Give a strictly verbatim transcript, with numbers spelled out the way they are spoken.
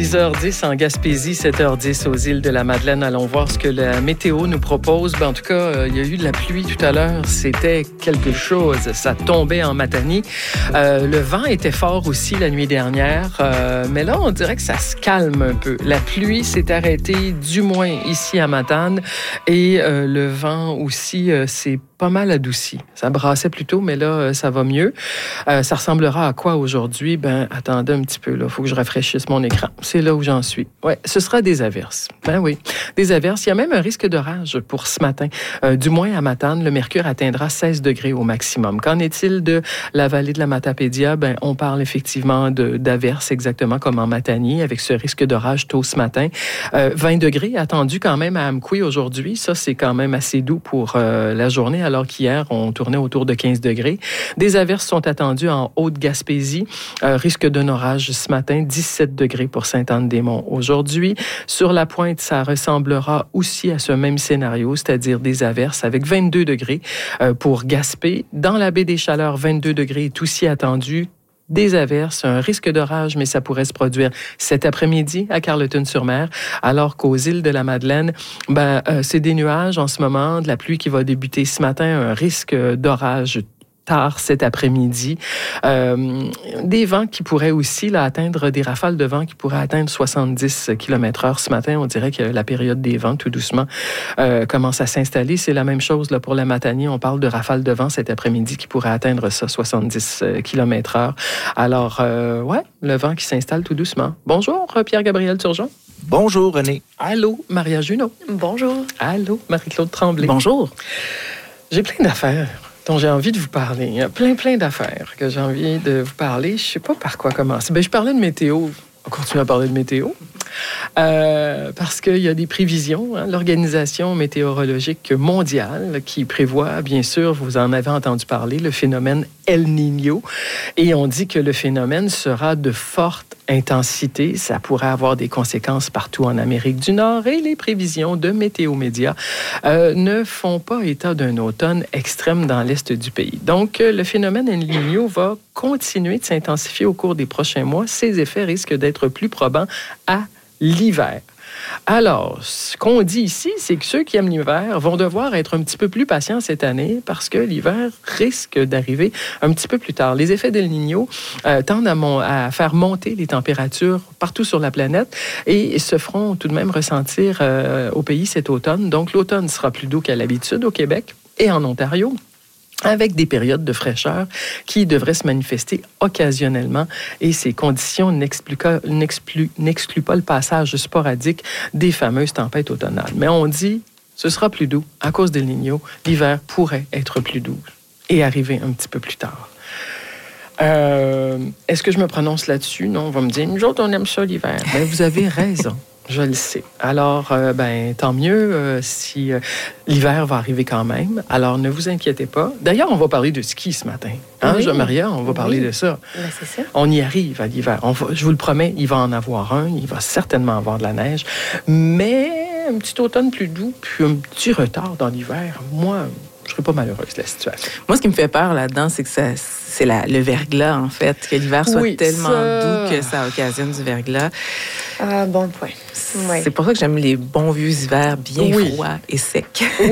six heures dix en Gaspésie, sept heures dix aux îles de la Madeleine. Allons voir ce que la météo nous propose. Ben, en tout cas, euh, il y a eu de la pluie tout à l'heure. C'était quelque chose. Ça tombait en Matanie. Euh, le vent était fort aussi la nuit dernière. Euh, mais là, on dirait que ça se calme un peu. La pluie s'est arrêtée, du moins ici à Matane. Et euh, le vent aussi euh, s'est pas mal adouci. Ça brassait plus tôt, mais là, euh, ça va mieux. Euh, ça ressemblera à quoi aujourd'hui? Ben, attendez un petit peu, là. Faut que je rafraîchisse mon écran. C'est là où j'en suis. Ouais, ce sera des averses. Ben oui, des averses. Il y a même un risque d'orage pour ce matin. Euh, du moins à Matane, le mercure atteindra seize degrés au maximum. Qu'en est-il de la vallée de la Matapédia? Ben, on parle effectivement de, d'averses, exactement comme en Matanie, avec ce risque d'orage tôt ce matin. Euh, vingt degrés attendus quand même à Amqui aujourd'hui. Ça, c'est quand même assez doux pour euh, la journée, alors qu'hier, on tournait autour de quinze degrés. Des averses sont attendues en Haute-Gaspésie. Euh, risque d'un orage ce matin, dix-sept degrés pour Sainte-Anne-des-Monts aujourd'hui. Sur la pointe, ça ressemblera aussi à ce même scénario, c'est-à-dire des averses avec vingt-deux degrés euh, pour Gaspé. Dans la baie des Chaleurs, vingt-deux degrés est aussi attendu. Des averses, un risque d'orage, mais ça pourrait se produire cet après-midi à Carleton-sur-Mer, alors qu'aux îles de la Madeleine, ben, euh, c'est des nuages en ce moment, de la pluie qui va débuter ce matin, un risque d'orage tard cet après-midi. Euh, des vents qui pourraient aussi là, atteindre, des rafales de vent qui pourraient atteindre soixante-dix kilomètres heure ce matin. On dirait que la période des vents, tout doucement, euh, commence à s'installer. C'est la même chose là, pour la Matanie. On parle de rafales de vent cet après-midi qui pourraient atteindre ça, soixante-dix kilomètres heure. Alors, euh, ouais, le vent qui s'installe tout doucement. Bonjour, Pierre-Gabriel Turgeon. Bonjour, René. Allô, Maria Junot. Bonjour. Allô, Marie-Claude Tremblay. Bonjour. J'ai plein d'affaires dont j'ai envie de vous parler. Il y a plein, plein d'affaires que j'ai envie de vous parler. Je ne sais pas par quoi commencer. Ben, je parlais de météo. On continue à parler de météo. Euh, parce qu'il y a des prévisions. Hein, l'Organisation météorologique mondiale qui prévoit, bien sûr, vous en avez entendu parler, le phénomène El Niño. Et on dit que le phénomène sera de forte intensité. Ça pourrait avoir des conséquences partout en Amérique du Nord. Et les prévisions de Météo Média euh, ne font pas état d'un automne extrême dans l'est du pays. Donc, le phénomène El Niño va continuer de s'intensifier au cours des prochains mois. Ses effets risquent d'être plus probants à l'hiver. Alors, ce qu'on dit ici, c'est que ceux qui aiment l'hiver vont devoir être un petit peu plus patients cette année parce que l'hiver risque d'arriver un petit peu plus tard. Les effets d'El Niño euh, tendent à, mon, à faire monter les températures partout sur la planète et se feront tout de même ressentir euh, au pays cet automne. Donc, l'automne sera plus doux qu'à l'habitude au Québec et en Ontario, avec des périodes de fraîcheur qui devraient se manifester occasionnellement. Et ces conditions n'excluent, n'excluent, n'excluent pas le passage sporadique des fameuses tempêtes automnales. Mais on dit, ce sera plus doux. À cause d'El Niño, l'hiver pourrait être plus doux et arriver un petit peu plus tard. Euh, est-ce que je me prononce là-dessus? Non, on va me dire, nous autres, on aime ça l'hiver. Mais vous avez raison. Je le sais. Alors, euh, ben, tant mieux euh, si euh, l'hiver va arriver quand même. Alors, ne vous inquiétez pas. D'ailleurs, on va parler de ski ce matin. Hein, oui. Jean-Maria, on va oui. parler de ça. Ben, c'est ça. On y arrive à l'hiver. On va, je vous le promets, il va en avoir un. Il va certainement avoir de la neige. Mais un petit automne plus doux, puis un petit retard dans l'hiver, moi, je serais pas malheureuse de la situation. Moi, ce qui me fait peur là-dedans, c'est que ça, c'est la, le verglas, en fait. Que l'hiver soit oui, tellement ça... doux que ça occasionne du verglas. Ah, bon point. C'est pour ça que j'aime les bons vieux hivers bien oui. froids et secs. Oui,